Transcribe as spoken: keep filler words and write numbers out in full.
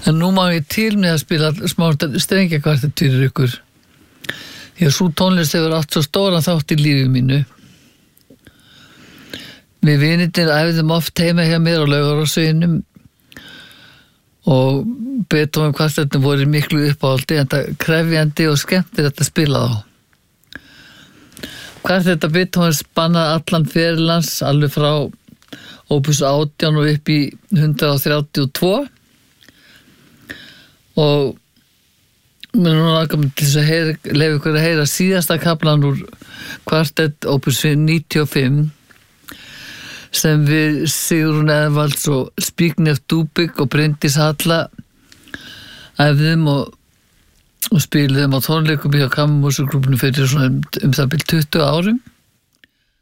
En nú má ég til með að spila smá strengjakvartett fyrir ykkur. Því að sú tónlist hefur átt svo stóran þátt í lífi mínu. Við vinirnir æfðum oft heima hjá mér á Laugarársveginum og Beethoven kvartettin voru miklu uppáhaldi en það krefjandi og skemmtilegt að spila þá. Kvartetta Beethoven spannaði allan ferilans alveg frá opus átján og upp í hundrað þrjátíu og tvö og mér núna langar til þess að heyra, leyfa ykkur að heyra síðasta kaflan úr kvartett opus níutíu og fimm sem við Sigrún Eðvalds og Zbigniew Dubik og Bryndís Halla æfðum og, og spiluðum á tónleikum hjá Kammermúsíkklúbbnum fyrir svona um, um það bil tuttugu árum.